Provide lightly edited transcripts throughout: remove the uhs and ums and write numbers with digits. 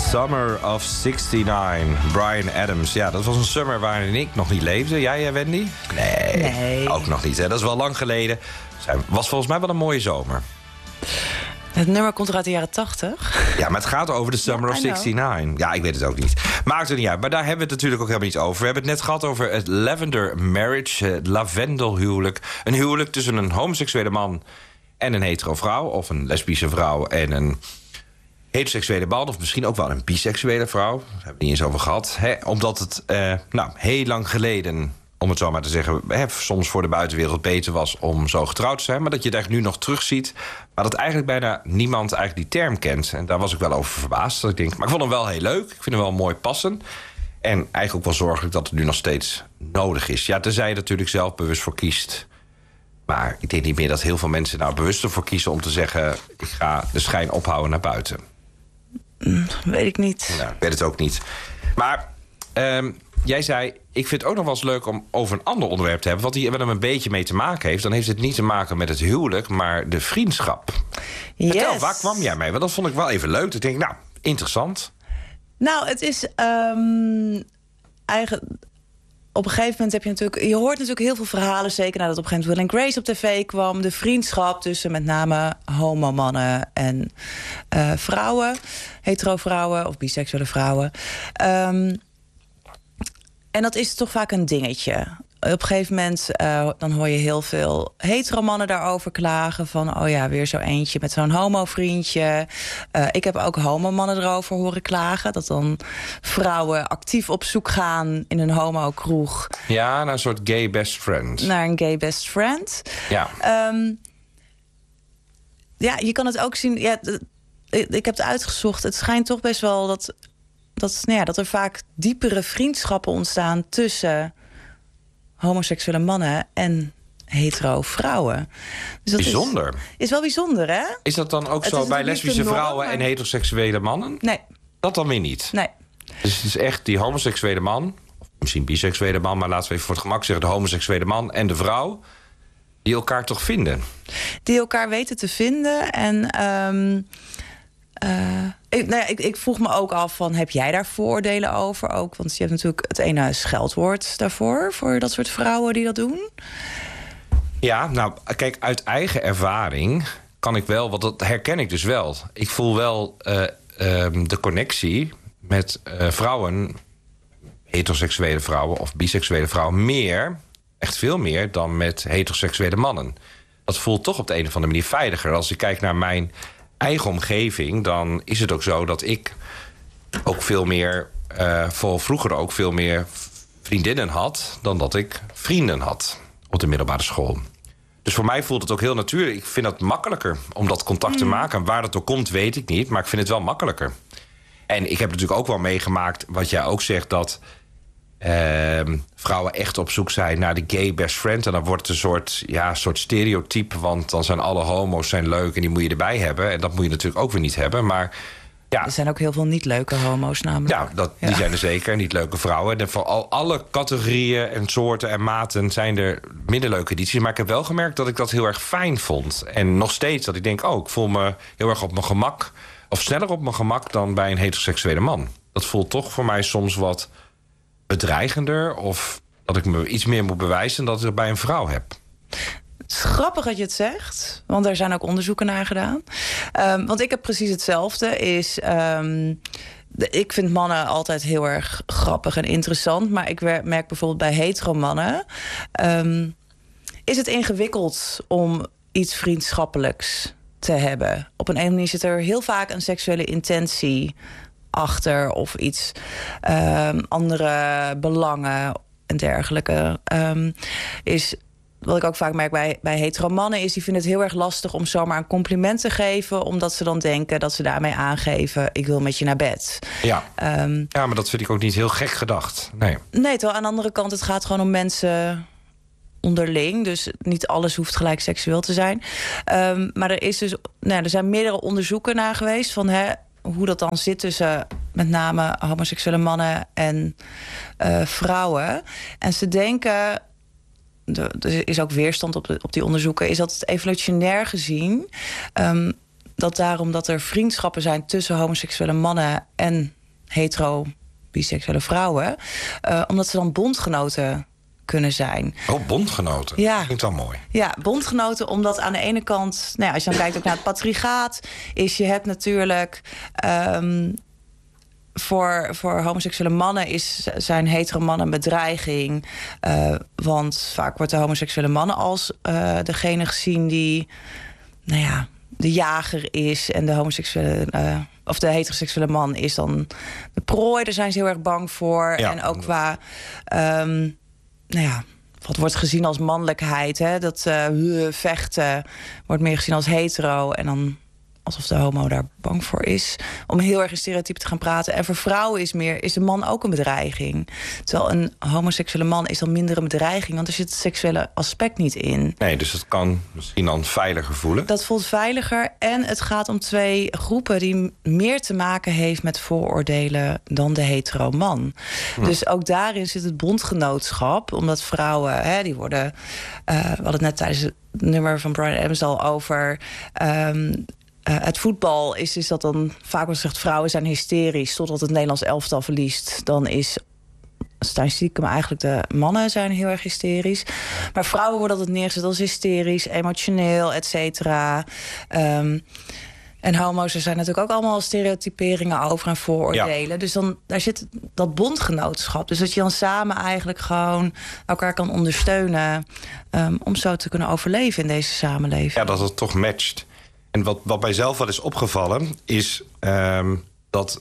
Summer of 69, Bryan Adams. Ja, dat was een summer waarin ik nog niet leefde. Jij, Wendy? Nee, ook nog niet. Hè? Dat is wel lang geleden. Was volgens mij wel een mooie zomer. Het nummer komt er uit de jaren 80. Ja, maar het gaat over de Summer of 69. Ja, ik weet het ook niet. Maakt het niet uit. Maar daar hebben we het natuurlijk ook helemaal niet over. We hebben het net gehad over het lavender marriage, het lavendelhuwelijk. Een huwelijk tussen een homoseksuele man en een hetero vrouw. Of een lesbische vrouw en een heteroseksuele man. Of misschien ook wel een biseksuele vrouw. Daar hebben we het niet eens over gehad. Omdat het heel lang geleden, om het zo maar te zeggen, soms voor de buitenwereld beter was om zo getrouwd te zijn. Maar dat je het eigenlijk nu nog terugziet. Maar dat eigenlijk bijna niemand eigenlijk die term kent. En daar was ik wel over verbaasd. Dat ik denk, maar ik vond hem wel heel leuk. Ik vind hem wel mooi passen. En eigenlijk ook wel zorgelijk dat het nu nog steeds nodig is. Ja, tenzij je natuurlijk zelf bewust voor kiest. Maar ik denk niet meer dat heel veel mensen nou bewust ervoor kiezen om te zeggen, ik ga de schijn ophouden naar buiten. Weet ik niet. Nou, ik weet het ook niet. Maar jij zei, ik vind het ook nog wel eens leuk om over een ander onderwerp te hebben, wat hier wel een beetje mee te maken heeft. Dan heeft het niet te maken met het huwelijk, maar de vriendschap. Yes. Vertel, waar kwam jij mee? Want dat vond ik wel even leuk. Ik denk, nou, interessant. Nou, het is eigenlijk. Op een gegeven moment heb je natuurlijk, je hoort natuurlijk heel veel verhalen, zeker nadat op een gegeven moment Will & Grace op tv kwam. De vriendschap tussen met name homomannen en vrouwen, hetero vrouwen of biseksuele vrouwen. En dat is toch vaak een dingetje. Op een gegeven moment dan hoor je heel veel hetero-mannen daarover klagen. Van, oh ja, weer zo eentje met zo'n homo-vriendje. Ik heb ook homo-mannen erover horen klagen. Dat dan vrouwen actief op zoek gaan in een homo-kroeg. Ja, naar een soort gay best friend. Naar een gay best friend. Ja. Ja, je kan het ook zien. Ja, ik heb het uitgezocht. Het schijnt toch best wel dat er vaak diepere vriendschappen ontstaan tussen homoseksuele mannen en hetero vrouwen. Dus dat bijzonder. Is wel bijzonder, hè? Is dat dan ook zo bij lesbische vrouwen en heteroseksuele mannen? Nee. Dat dan weer niet? Nee. Dus het is echt die homoseksuele man, of misschien biseksuele man, maar laten we even voor het gemak zeggen, de homoseksuele man en de vrouw, die elkaar toch vinden? Die elkaar weten te vinden. En ik vroeg me ook af van, heb jij daar vooroordelen over ook? Want je hebt natuurlijk het ene scheldwoord daarvoor, voor dat soort vrouwen die dat doen. Ja, nou, kijk, uit eigen ervaring kan ik wel, want dat herken ik dus wel. Ik voel wel de connectie met vrouwen, heteroseksuele vrouwen of biseksuele vrouwen, meer, echt veel meer dan met heteroseksuele mannen. Dat voelt toch op de een of andere manier veiliger. Als ik kijk naar mijn eigen omgeving, dan is het ook zo dat ik ook veel meer, voor vroeger ook veel meer vriendinnen had dan dat ik vrienden had op de middelbare school. Dus voor mij voelt het ook heel natuurlijk. Ik vind het makkelijker om dat contact te maken. Waar dat door komt, weet ik niet, maar ik vind het wel makkelijker. En ik heb natuurlijk ook wel meegemaakt, wat jij ook zegt, dat vrouwen echt op zoek zijn naar de gay best friend. En dan wordt het een soort stereotype, want dan zijn alle homo's leuk en die moet je erbij hebben. En dat moet je natuurlijk ook weer niet hebben. Maar ja, er zijn ook heel veel niet leuke homo's namelijk. Ja, die zijn er zeker, niet leuke vrouwen. En voor alle categorieën en soorten en maten zijn er minder leuke edities. Maar ik heb wel gemerkt dat ik dat heel erg fijn vond. En nog steeds dat ik denk, ik voel me heel erg op mijn gemak, of sneller op mijn gemak dan bij een heteroseksuele man. Dat voelt toch voor mij soms wat bedreigender, of dat ik me iets meer moet bewijzen dan dat ik bij een vrouw heb. Het is grappig dat je het zegt, want daar zijn ook onderzoeken naar gedaan. Want ik heb precies hetzelfde. Ik vind mannen altijd heel erg grappig en interessant, maar ik merk bijvoorbeeld bij hetero-mannen is het ingewikkeld om iets vriendschappelijks te hebben. Op een of andere manier zit er heel vaak een seksuele intentie achter, of iets, andere belangen en dergelijke. Is wat ik ook vaak merk bij hetero mannen is, die vinden het heel erg lastig om zomaar een compliment te geven, omdat ze dan denken dat ze daarmee aangeven, ik wil met je naar bed. Ja, maar dat vind ik ook niet heel gek gedacht. Nee, terwijl aan de andere kant, het gaat gewoon om mensen onderling. Dus niet alles hoeft gelijk seksueel te zijn. Maar er zijn meerdere onderzoeken naar geweest van hoe dat dan zit tussen met name homoseksuele mannen en vrouwen. En ze denken, er is ook weerstand op die onderzoeken, is dat het evolutionair gezien, dat daarom dat er vriendschappen zijn tussen homoseksuele mannen en hetero biseksuele vrouwen. Omdat ze dan bondgenoten kunnen zijn. Oh, bondgenoten. Ja. Dat klinkt wel mooi. Ja, bondgenoten, omdat aan de ene kant... Nou ja, als je dan kijkt ook naar het patriarchaat... is je hebt natuurlijk... Voor homoseksuele mannen zijn hetero mannen een bedreiging. Want vaak wordt de homoseksuele mannen als degene gezien die... nou ja, de jager is en de homoseksuele... of de heteroseksuele man is dan de prooi. Daar zijn ze heel erg bang voor. Ja. En ook qua... nou ja, wat wordt gezien als mannelijkheid. Hè? Dat vechten wordt meer gezien als hetero. En dan alsof de homo daar bang voor is. Om heel erg in stereotypen te gaan praten. En voor vrouwen is de man ook een bedreiging. Terwijl een homoseksuele man is dan minder een bedreiging. Want er zit het seksuele aspect niet in. Nee, dus het kan misschien dan veiliger voelen. Dat voelt veiliger. En het gaat om twee groepen die meer te maken heeft met vooroordelen dan de hetero man. Dus ook daarin zit het bondgenootschap. Omdat vrouwen, die worden... we hadden het net tijdens het nummer van Bryan Adams al over... het voetbal is dat dan vaak wordt gezegd... vrouwen zijn hysterisch totdat het Nederlands elftal verliest. Dan is statistiek, maar eigenlijk de mannen zijn heel erg hysterisch. Maar vrouwen worden altijd neergezet als hysterisch, emotioneel, et cetera. En homo's, er zijn natuurlijk ook allemaal stereotyperingen over en vooroordelen. Ja. Dus dan daar zit dat bondgenootschap. Dus dat je dan samen eigenlijk gewoon elkaar kan ondersteunen... om zo te kunnen overleven in deze samenleving. Ja, dat het toch matcht. En wat mij zelf wel is opgevallen, is dat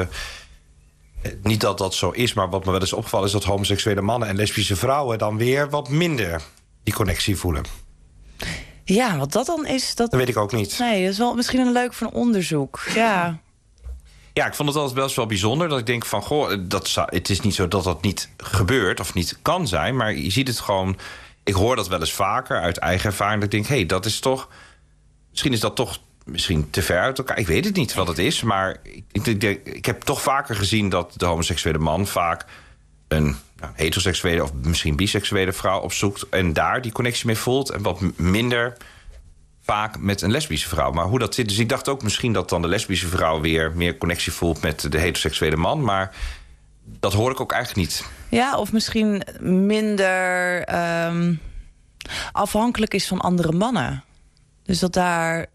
niet dat dat zo is, maar wat me wel is opgevallen... is dat homoseksuele mannen en lesbische vrouwen... dan weer wat minder die connectie voelen. Ja, wat dat dan is... Dat weet ik ook niet. Nee, dat is wel misschien een leuk voor een onderzoek. Ja. Ja, ik vond het altijd best wel bijzonder. Dat ik denk van, het is niet zo dat dat niet gebeurt of niet kan zijn. Maar je ziet het gewoon... Ik hoor dat wel eens vaker uit eigen ervaring. Dat ik denk, dat is toch... Misschien is dat toch te ver uit elkaar. Ik weet het niet wat het is. Maar ik heb toch vaker gezien dat de homoseksuele man vaak... een heteroseksuele of misschien biseksuele vrouw opzoekt... en daar die connectie mee voelt. En wat minder vaak met een lesbische vrouw. Maar hoe dat zit... Dus ik dacht ook misschien dat dan de lesbische vrouw... weer meer connectie voelt met de heteroseksuele man. Maar dat hoor ik ook eigenlijk niet. Ja, of misschien minder afhankelijk is van andere mannen. Dus dat daar...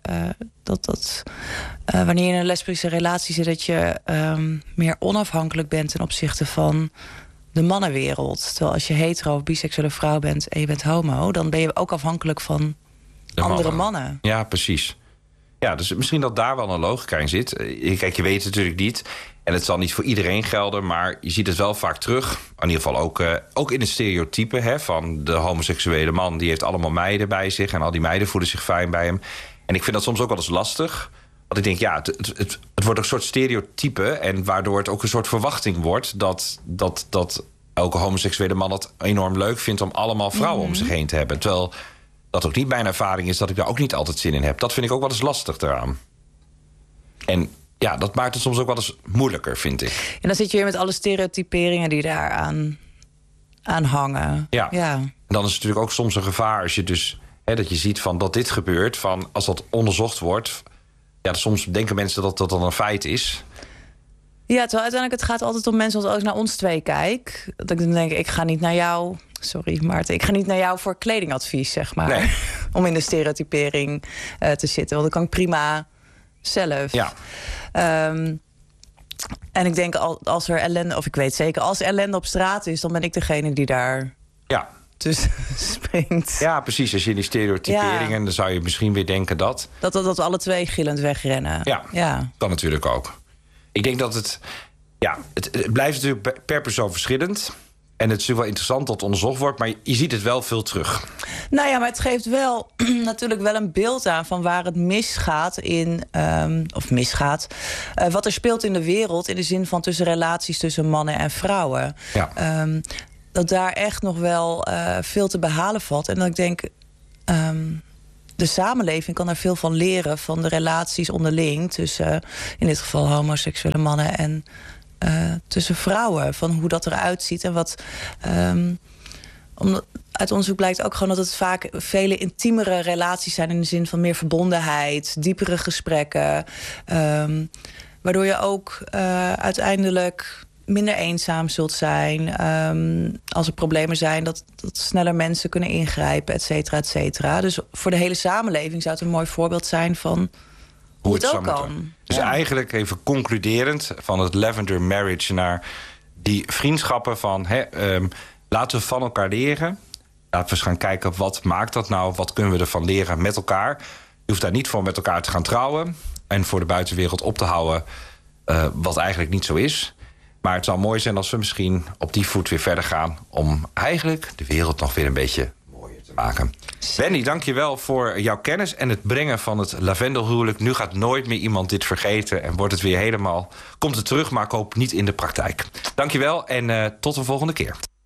wanneer je in een lesbische relatie zit... dat je meer onafhankelijk bent ten opzichte van de mannenwereld. Terwijl als je hetero of biseksuele vrouw bent en je bent homo... dan ben je ook afhankelijk van de andere mannen. Ja, precies. Ja, dus misschien dat daar wel een logica in zit. Kijk, je weet het natuurlijk niet. En het zal niet voor iedereen gelden, maar je ziet het wel vaak terug. In ieder geval ook in het stereotype van de homoseksuele man. Die heeft allemaal meiden bij zich en al die meiden voelen zich fijn bij hem. En ik vind dat soms ook wel eens lastig. Want ik denk, het wordt ook een soort stereotype... en waardoor het ook een soort verwachting wordt... dat elke homoseksuele man het enorm leuk vindt... om allemaal vrouwen om zich heen te hebben. Terwijl dat ook niet mijn ervaring is... dat ik daar ook niet altijd zin in heb. Dat vind ik ook wel eens lastig eraan. En ja, dat maakt het soms ook wel eens moeilijker, vind ik. En dan zit je weer met alle stereotyperingen die daar aan hangen. Ja. En dan is het natuurlijk ook soms een gevaar als je dus... dat je ziet van dat dit gebeurt, van als dat onderzocht wordt... ja, soms denken mensen dat dat dan een feit is. Ja, terwijl uiteindelijk het gaat altijd om mensen... als ik naar ons twee kijk, dat ik dan denk... ik ga niet naar jou... Sorry, Maarten. Ik ga niet naar jou voor kledingadvies, zeg maar. Nee. Om in de stereotypering te zitten. Want dat kan ik prima zelf. Ja. En ik denk, als er ellende... of ik weet zeker, als er ellende op straat is... dan ben ik degene die daar... Ja. Tussen springt. Ja, precies. Als je in die stereotyperingen... dan zou je misschien weer denken dat... Dat we alle twee gillend wegrennen. Ja, kan natuurlijk ook. Ik denk dat het... Ja, het blijft natuurlijk per persoon verschillend. En het is natuurlijk wel interessant dat het onderzocht wordt... maar je ziet het wel veel terug. Nou ja, maar het geeft wel natuurlijk wel een beeld aan... van waar het misgaat in... wat er speelt in de wereld... in de zin van tussen relaties tussen mannen en vrouwen. Ja. Dat daar echt nog wel veel te behalen valt. En dat ik denk... de samenleving kan daar veel van leren... van de relaties onderling tussen... in dit geval homoseksuele mannen en... tussen vrouwen, van hoe dat eruit ziet. En wat... uit onderzoek blijkt ook gewoon dat het vaak vele intiemere relaties zijn... in de zin van meer verbondenheid, diepere gesprekken... Waardoor je ook uiteindelijk minder eenzaam zult zijn. Als er problemen zijn, dat sneller mensen kunnen ingrijpen, et cetera, et cetera. Dus voor de hele samenleving zou het een mooi voorbeeld zijn van hoe het ook kan. Dus eigenlijk even concluderend van het Lavender Marriage naar die vriendschappen van laten we van elkaar leren. Laten we eens gaan kijken, wat maakt dat nou? Wat kunnen we ervan leren met elkaar? Je hoeft daar niet voor met elkaar te gaan trouwen en voor de buitenwereld op te houden wat eigenlijk niet zo is. Maar het zou mooi zijn als we misschien op die voet weer verder gaan om eigenlijk de wereld nog weer een beetje mooier te maken. Wendy, dank je wel voor jouw kennis en het brengen van het lavendelhuwelijk. Nu gaat nooit meer iemand dit vergeten en wordt het weer helemaal, komt het terug, maar ik hoop niet in de praktijk. Dank je wel en tot de volgende keer.